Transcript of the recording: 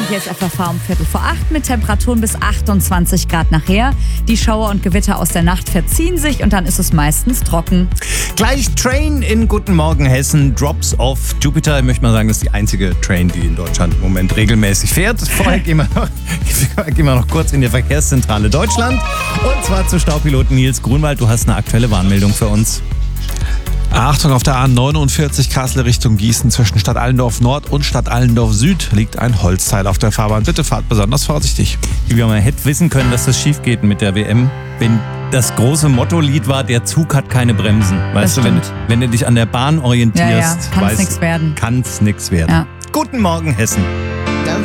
hier ist FFH um 7:45 mit Temperaturen bis 28 Grad nachher. Die Schauer und Gewitter aus der Nacht verziehen sich und dann ist es meistens trocken. Gleich Train in Guten Morgen Hessen, Drops of Jupiter. Ich möchte mal sagen, das ist die einzige Train, die in Deutschland im Moment regelmäßig fährt. Vorher gehen wir noch kurz in die Verkehrszentrale Deutschland. Und zwar zu Staupiloten Nils Grunwald. Du hast eine aktuelle Warnmeldung für uns. Achtung, auf der A49 Kassel Richtung Gießen zwischen Stadt Allendorf Nord und Stadt Allendorf Süd liegt ein Holzteil auf der Fahrbahn. Bitte fahrt besonders vorsichtig. Man hätte wissen können, dass das schief geht mit der WM, wenn das große Mottolied war, der Zug hat keine Bremsen. Weißt du, wenn du dich an der Bahn orientierst, kann es nichts werden. Kann's nichts werden. Ja. Guten Morgen Hessen.